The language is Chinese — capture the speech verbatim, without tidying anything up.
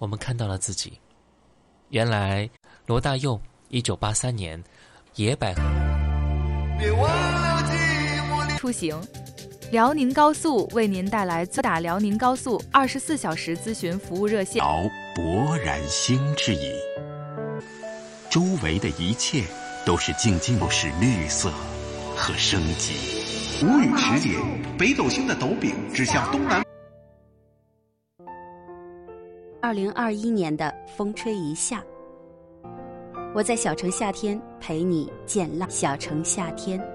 我们看到了自己。原来罗大佑一九八三年野百合出行，辽宁高速为您带来自打辽宁高速二十四小时咨询服务热线。 勃然兴之矣，周围的一切都是静静都是绿色和生机。 吴语时节，北斗星的斗柄指向东南。 二零二一年的风吹一夏，我在小城夏天陪你见浪。小城夏天。